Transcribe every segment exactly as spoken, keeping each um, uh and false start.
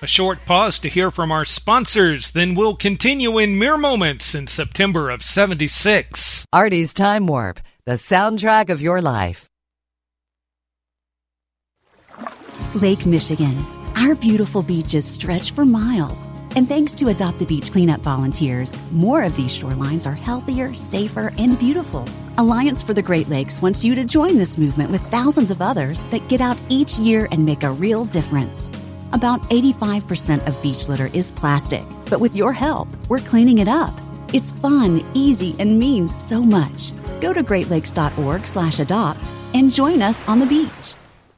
A short pause to hear from our sponsors, then we'll continue in mere moments in September of seventy-six. Artie's Time Warp, the soundtrack of your life. Lake Michigan. Our beautiful beaches stretch for miles. And thanks to Adopt a Beach cleanup volunteers, more of these shorelines are healthier, safer, and beautiful. Alliance for the Great Lakes wants you to join this movement with thousands of others that get out each year and make a real difference. About eighty-five percent of beach litter is plastic, but with your help, we're cleaning it up. It's fun, easy, and means so much. Go to greatlakes.org slash adopt and join us on the beach.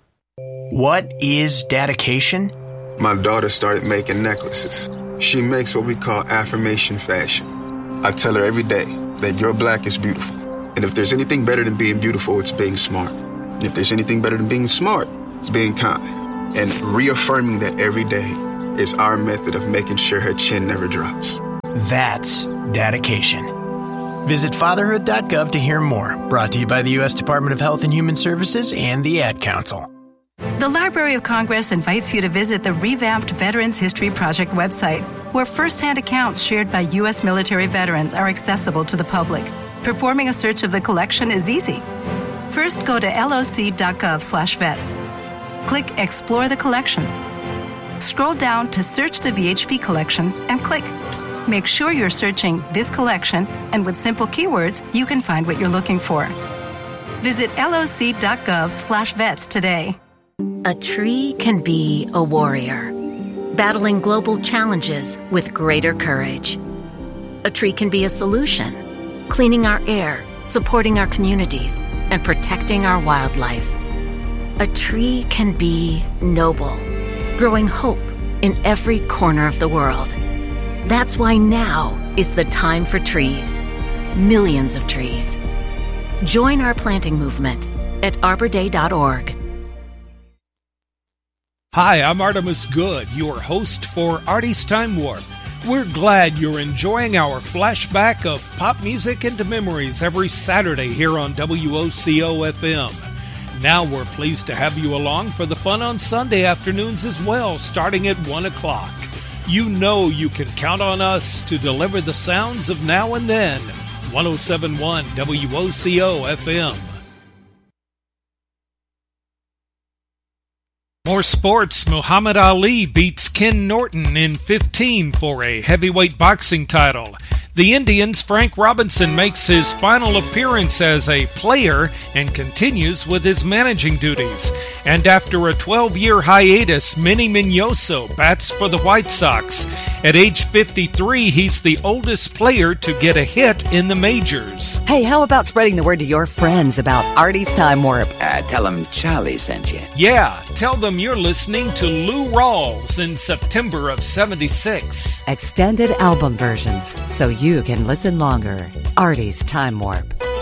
What is dedication? My daughter started making necklaces. She makes what we call affirmation fashion. I tell her every day that your black is beautiful. And if there's anything better than being beautiful, it's being smart. And if there's anything better than being smart, it's being kind. And reaffirming that every day is our method of making sure her chin never drops. That's dedication. Visit fatherhood dot gov to hear more. Brought to you by the U S Department of Health and Human Services and the Ad Council. The Library of Congress invites you to visit the revamped Veterans History Project website, where first-hand accounts shared by U S military veterans are accessible to the public. Performing a search of the collection is easy. First, go to loc.gov slash vets. Click Explore the Collections. Scroll down to Search the V H P Collections and click. Make sure you're searching this collection, and with simple keywords, you can find what you're looking for. Visit loc.gov slash vets today. A tree can be a warrior, battling global challenges with greater courage. A tree can be a solution, cleaning our air, supporting our communities, and protecting our wildlife. A tree can be noble, growing hope in every corner of the world. That's why now is the time for trees. Millions of trees. Join our planting movement at arbor day dot org. Hi, I'm Artemis Good, your host for Artie's Time Warp. We're glad you're enjoying our flashback of pop music into memories every Saturday here on W O C O F M. Now we're pleased to have you along for the fun on Sunday afternoons as well, starting at one o'clock. You know you can count on us to deliver the sounds of now and then. one oh seven point one W O C O F M. More sports. Muhammad Ali beats Ken Norton in fifteen for a heavyweight boxing title. The Indians' Frank Robinson makes his final appearance as a player and continues with his managing duties. And after a twelve-year hiatus, Manny Minoso bats for the White Sox. At age fifty-three, he's the oldest player to get a hit in the majors. Hey, how about spreading the word to your friends about Artie's Time Warp? Uh, tell them Charlie sent you. Yeah, tell them you're listening to Lou Rawls in September of seventy-six. Extended album versions, so you can listen longer. Artie's Time Warp.